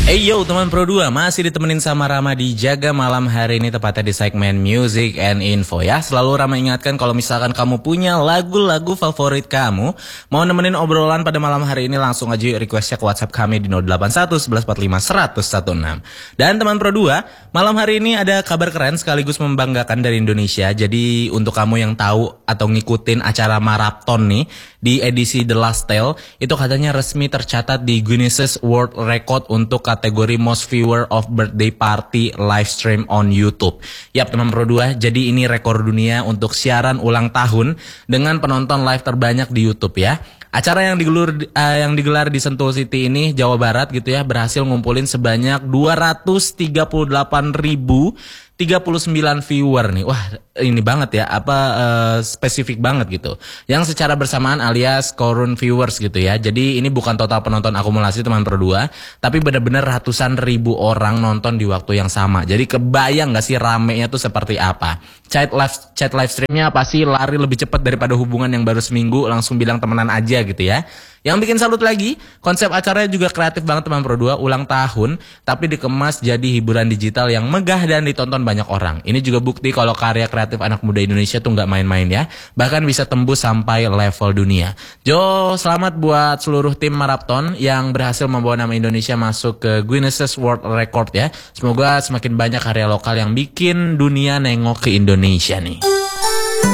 Hey yo teman Pro 2, masih ditemenin sama Rama di Jaga Malam hari ini, tepatnya di segmen Music and Info ya. Selalu Rama ingatkan kalau misalkan kamu punya lagu-lagu favorit kamu, mau nemenin obrolan pada malam hari ini, langsung aja requestnya ke WhatsApp kami di 081 1145 116. Dan teman Pro 2, malam hari ini ada kabar keren sekaligus membanggakan dari Indonesia. Jadi untuk kamu yang tahu atau ngikutin acara maraton nih di edisi The Last Tale, itu katanya resmi tercatat di Guinness World Record untuk kategori Most Viewer of Birthday Party Live Stream on YouTube. Yap teman Pro 2, jadi ini rekor dunia untuk siaran ulang tahun dengan penonton live terbanyak di YouTube ya. Acara yang digelar di Sentul City ini, Jawa Barat gitu ya, berhasil ngumpulin sebanyak 238.039 viewer nih. Wah, ini banget ya, spesifik banget gitu. Yang secara bersamaan alias current viewers gitu ya. Jadi ini bukan total penonton akumulasi teman Pro 2, tapi benar-benar ratusan ribu orang nonton di waktu yang sama. Jadi kebayang gak sih ramenya tuh seperti apa? Chat live streamnya pasti lari lebih cepat daripada hubungan yang baru seminggu langsung bilang temenan aja gitu ya. Yang bikin salut lagi, konsep acaranya juga kreatif banget teman Pro 2, ulang tahun tapi dikemas jadi hiburan digital yang megah dan ditonton banyak orang. Ini juga bukti kalau karya kreatif anak muda Indonesia tuh nggak main-main ya, bahkan bisa tembus sampai level dunia. Jo, selamat buat seluruh tim maraton yang berhasil membawa nama Indonesia masuk ke Guinness World Record ya. Semoga semakin banyak karya lokal yang bikin dunia nengok ke Indonesia nih.